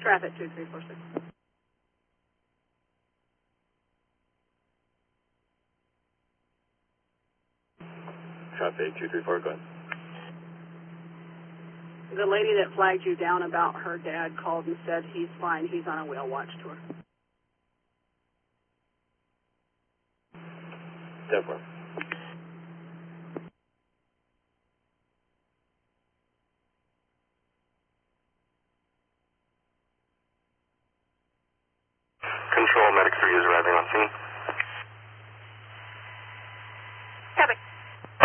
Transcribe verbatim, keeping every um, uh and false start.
Traffic two three four six. Traffic two three four, go ahead. The lady that flagged you down about her dad called and said he's fine, he's on a whale watch tour. Definitely. Control, medic three is arriving on scene.